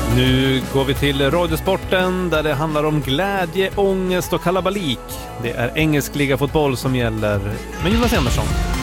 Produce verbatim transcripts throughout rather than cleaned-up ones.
Nu går vi till Radiosporten där det handlar om glädje, ångest och kalabalik. Det är engelsk ligafotboll som gäller med Jonas Andersson.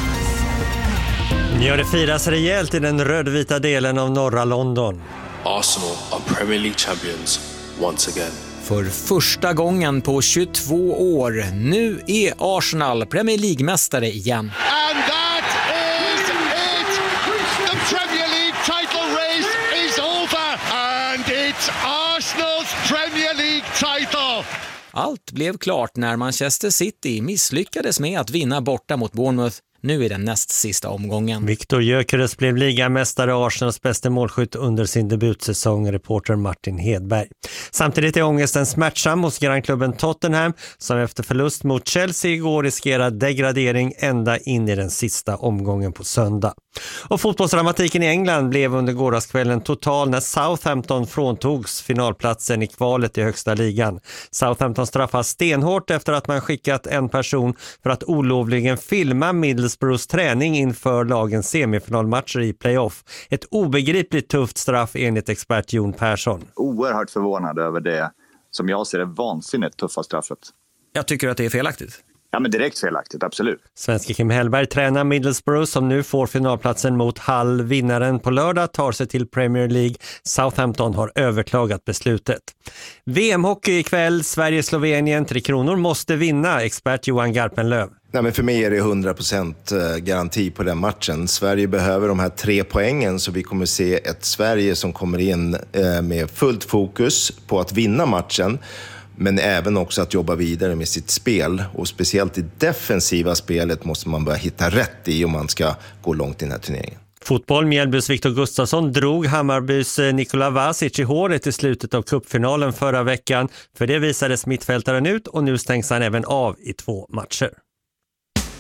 Ja, det firas rejält i den rödvita delen av norra London. Arsenal are Premier League champions once again. För första gången på tjugotvå år. Nu är Arsenal Premier League-mästare igen. And that is it! The Premier League title race is over and it's Arsenal's Premier League title! Allt blev klart när Manchester City misslyckades med att vinna borta mot Bournemouth. Nu är den näst sista omgången. Viktor Gyökeres blev ligamästare och Arsenals bästa målskytt under sin debutsäsong, reporter Martin Hedberg. Samtidigt är ångesten smärtsam hos grannklubben Tottenham som efter förlust mot Chelsea igår riskerar degradering ända in i den sista omgången på söndag. Och fotbollsdramatiken i England blev under gårdagskvällen total när Southampton fråntogs finalplatsen i kvalet i högsta ligan. Southampton straffas stenhårt efter att man skickat en person för att olovligen filma Middlesbroughs träning inför lagens semifinalmatcher i playoff. Ett obegripligt tufft straff enligt expert Jon Persson. Oerhört förvånad över det som jag ser det vansinnigt tuffa straffet. Jag tycker att det är felaktigt. Ja, men direkt felaktigt, absolut. Svenska Kim Hellberg tränar Middlesbrough som nu får finalplatsen mot Hull. Vinnaren på lördag tar sig till Premier League. Southampton har överklagat beslutet. V M-hockey ikväll, Sverige-Slovenien. Tre Kronor måste vinna, expert Johan Garpenlöv. Nej, men för mig är det hundra procent garanti på den matchen. Sverige behöver de här tre poängen så vi kommer se ett Sverige som kommer in med fullt fokus på att vinna matchen. Men även också att jobba vidare med sitt spel. Och speciellt i defensiva spelet måste man börja hitta rätt i om man ska gå långt i den här turneringen. Fotboll, Mjällbys Viktor Gustafsson drog Hammarbys Nikola Vasic i håret i slutet av cupfinalen förra veckan. För det visades mittfältaren ut och nu stängs han även av i två matcher.